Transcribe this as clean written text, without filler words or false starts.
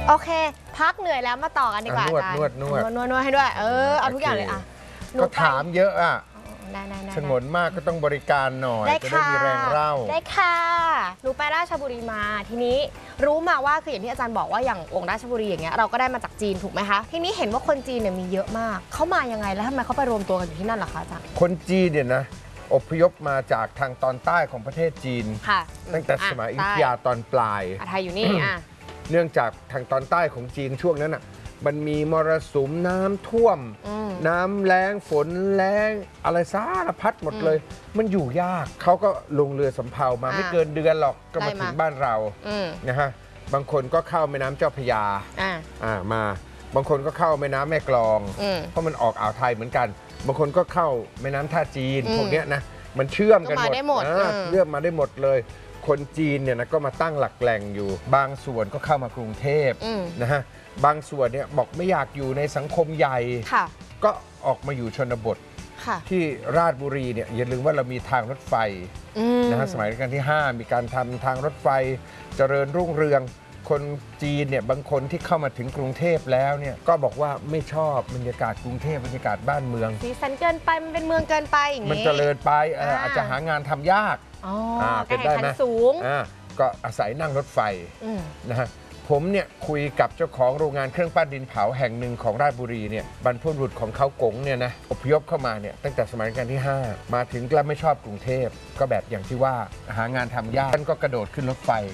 โอเคพักเหนื่อยแล้วมาต่อกันดีกว่าอาจารย์นวดให้ด้วยเอาทุกอย่างเลยอ่ะก็ถามเยอะอ่ะได้ฉงนมากก็ต้องบริการหน่อยจะได้มีแรงเล่าได้ค่ะหนูไปราชบุรีมาทีนี้รู้มาว่าคืออย่างที่อาจารย์บอกว่าอย่างองค์ราชบุรีอย่างเงี้ยเราก็ได้มาจากจีนถูกไหมคะทีนี้เห็นว่าคนจีนเนี่ยมีเยอะมากเขามายังไงแล้วทำไมเขาไปรวมตัวกันอยู่ที่นั่นล่ะคะอาจารย์คนจีนเนี่ยนะอพยพมาจากทางตอนใต้ของประเทศจีนตั้งแต่สมัยอยุธยาตอนปลายไทยอยู่นี่เนื่องจากทางตอนใต้ของจีนช่วงนั้นอ่ะมันมีมรสุมน้ำท่วมน้ำแล้งฝนแล้งอะไรสารพัดหมดเลยมันอยู่ยากเขาก็ลงเรือสำเภามาไม่เกินเดือนหรอกก็มาถึงบ้านเรานะฮะบางคนก็เข้าแม่น้ำเจ้าพระยามาบางคนก็เข้าแม่น้ำแม่กลองเพราะมันออกอ่าวไทยเหมือนกันบางคนก็เข้าแม่น้ำท่าจีนพวกเนี้ยนะมันเชื่อมกันหมดเชื่อมมาได้หมดเลยคนจีนเนี่ยนะก็มาตั้งหลักแหล่งอยู่บางส่วนก็เข้ามากรุงเทพนะฮะบางส่วนเนี่ยบอกไม่อยากอยู่ในสังคมใหญ่ก็ออกมาอยู่ชนบทที่ราชบุรีเนี่ยอย่าลืมว่าเรามีทางรถไฟนะฮะสมัยรัชกาลที่ 5มีการทำทางรถไฟเจริญรุ่งเรืองคนจีนเนี่ยบางคนที่เข้ามาถึงกรุงเทพแล้วเนี่ยก็บอกว่าไม่ชอบบรรยากาศกรุงเทพบรรยากาศบ้านเมืองสีสันเกินไปมันเป็นเมืองเกินไปอย่างนี้มันเจริญไปอาจจะหางานทำยากเป็นได้ไหมสูงก็อาศัยนั่งรถไฟนะฮะผมเนี่ยคุยกับเจ้าของโรงงานเครื่องปั้นดินเผาแห่งหนึ่งของราชบุรีเนี่ยบรรพบุรุษของเขากงเนี่ยนะอพยพเข้ามาเนี่ยตั้งแต่สมัยรัชกาลที่ 5มาถึงแล้วไม่ชอบกรุงเทพก็แบบอย่างที่ว่าหางานทำยากท่านก็กระโดดขึ้นรถไฟ